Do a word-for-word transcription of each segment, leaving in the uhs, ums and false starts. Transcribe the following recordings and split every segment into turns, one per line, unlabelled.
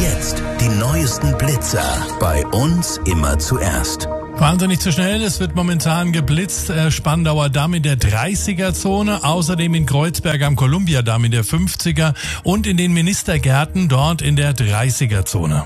Jetzt die neuesten Blitzer. Bei uns immer zuerst.
Wahnsinnig zu schnell, es wird momentan geblitzt, äh, Spandauer Damm in der dreißiger-Zone, außerdem in Kreuzberg am Columbia-Damm in der fünfziger und in den Ministergärten dort in der dreißiger-Zone.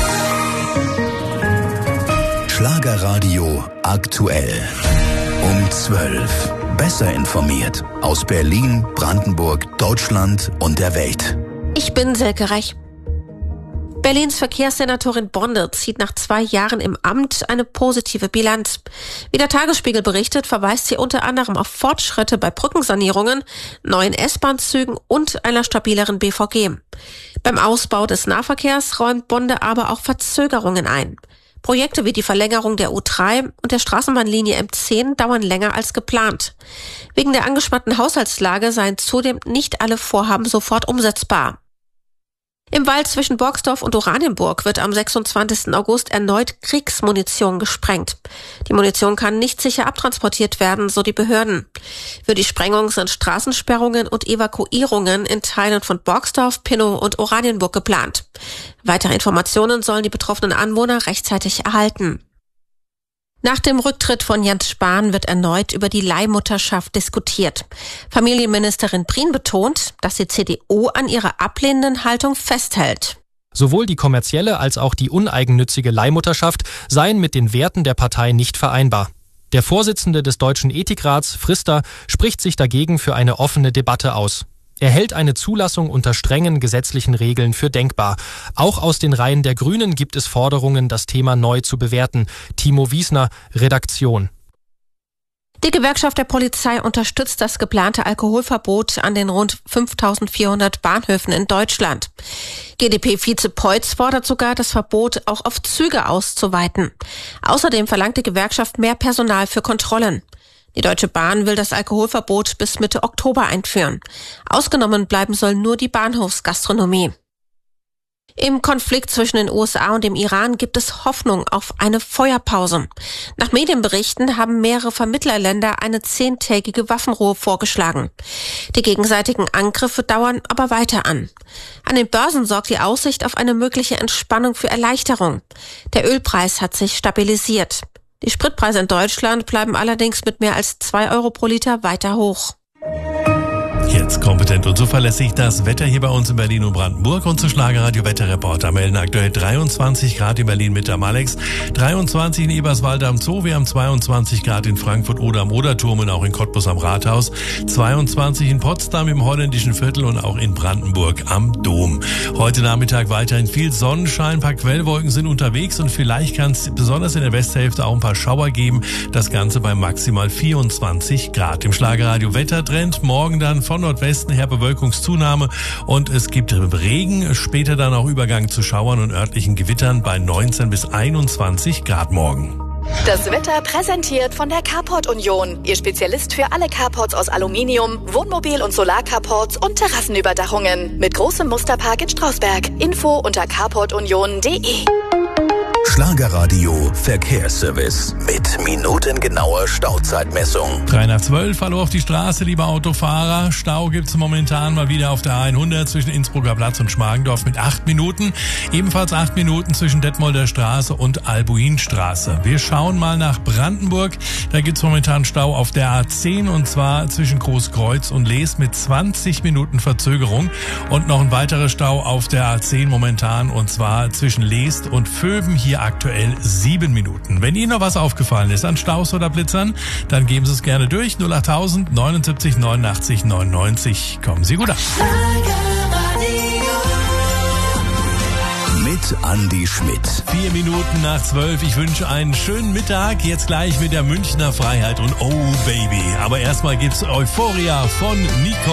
Schlagerradio aktuell. Um zwölf. Besser informiert. Aus Berlin, Brandenburg, Deutschland und der Welt.
Ich bin Silke Rech. Berlins Verkehrssenatorin Bonde zieht nach zwei Jahren im Amt eine positive Bilanz. Wie der Tagesspiegel berichtet, verweist sie unter anderem auf Fortschritte bei Brückensanierungen, neuen S-Bahn-Zügen und einer stabileren B V G. Beim Ausbau des Nahverkehrs räumt Bonde aber auch Verzögerungen ein. Projekte wie die Verlängerung der U drei und der Straßenbahnlinie M zehn dauern länger als geplant. Wegen der angespannten Haushaltslage seien zudem nicht alle Vorhaben sofort umsetzbar. Im Wald zwischen Borgsdorf und Oranienburg wird am sechsundzwanzigsten August erneut Kriegsmunition gesprengt. Die Munition kann nicht sicher abtransportiert werden, so die Behörden. Für die Sprengung sind Straßensperrungen und Evakuierungen in Teilen von Borgsdorf, Pinnow und Oranienburg geplant. Weitere Informationen sollen die betroffenen Anwohner rechtzeitig erhalten. Nach dem Rücktritt von Jens Spahn wird erneut über die Leihmutterschaft diskutiert. Familienministerin Prien betont, dass die C D U an ihrer ablehnenden Haltung festhält.
Sowohl die kommerzielle als auch die uneigennützige Leihmutterschaft seien mit den Werten der Partei nicht vereinbar. Der Vorsitzende des Deutschen Ethikrats, Frister, spricht sich dagegen für eine offene Debatte aus. Er hält eine Zulassung unter strengen gesetzlichen Regeln für denkbar. Auch aus den Reihen der Grünen gibt es Forderungen, das Thema neu zu bewerten. Timo Wiesner, Redaktion.
Die Gewerkschaft der Polizei unterstützt das geplante Alkoholverbot an den rund fünftausendvierhundert Bahnhöfen in Deutschland. G d P-Vize Peutz fordert sogar, das Verbot auch auf Züge auszuweiten. Außerdem verlangt die Gewerkschaft mehr Personal für Kontrollen. Die Deutsche Bahn will das Alkoholverbot bis Mitte Oktober einführen. Ausgenommen bleiben soll nur die Bahnhofsgastronomie. Im Konflikt zwischen den U S A und dem Iran gibt es Hoffnung auf eine Feuerpause. Nach Medienberichten haben mehrere Vermittlerländer eine zehntägige Waffenruhe vorgeschlagen. Die gegenseitigen Angriffe dauern aber weiter an. An den Börsen sorgt die Aussicht auf eine mögliche Entspannung für Erleichterung. Der Ölpreis hat sich stabilisiert. Die Spritpreise in Deutschland bleiben allerdings mit mehr als zwei Euro pro Liter weiter hoch.
Jetzt kompetent und zuverlässig das Wetter hier bei uns in Berlin und Brandenburg. Und zu Schlagerradio Wetterreporter melden aktuell dreiundzwanzig Grad in Berlin mit der Alex, dreiundzwanzig in Eberswalde am Zoo, wir haben zweiundzwanzig Grad in Frankfurt oder am Oderturm und auch in Cottbus am Rathaus, zweiundzwanzig in Potsdam im holländischen Viertel und auch in Brandenburg am Dom. Heute Nachmittag weiterhin viel Sonnenschein, ein paar Quellwolken sind unterwegs und vielleicht kann es besonders in der Westhälfte auch ein paar Schauer geben. Das Ganze bei maximal vierundzwanzig Grad. Im Schlagerradio Wettertrend morgen dann von Nordwesten her Bewölkungszunahme und es gibt Regen, später dann auch Übergang zu Schauern und örtlichen Gewittern bei neunzehn bis einundzwanzig Grad morgen.
Das Wetter präsentiert von der Carport Union. Ihr Spezialist für alle Carports aus Aluminium, Wohnmobil- und Solarcarports und Terrassenüberdachungen. Mit großem Musterpark in Strausberg. Info unter carport union punkt de.
Schlagerradio Verkehrsservice mit minutengenauer Stauzeitmessung.
drei nach zwölf, hallo auf die Straße, liebe Autofahrer. Stau gibt's momentan mal wieder auf der A hundert zwischen Innsbrucker Platz und Schmargendorf mit acht Minuten. Ebenfalls acht Minuten zwischen Detmolder Straße und Albuinstraße. Wir schauen mal nach Brandenburg. Da gibt's momentan Stau auf der A zehn und zwar zwischen Großkreuz und Lees mit zwanzig Minuten Verzögerung. Und noch ein weiterer Stau auf der A zehn momentan und zwar zwischen Leest und Vöben hier aktuell sieben Minuten. Wenn Ihnen noch was aufgefallen ist an Staus oder Blitzern, dann geben Sie es gerne durch. null achttausend neunundsiebzig neunundachtzig neunundneunzig. Kommen Sie gut an.
Mit Andi Schmidt.
Vier Minuten nach zwölf. Ich wünsche einen schönen Mittag. Jetzt gleich mit der Münchner Freiheit und Oh Baby. Aber erstmal gibt's Euphoria von Nico.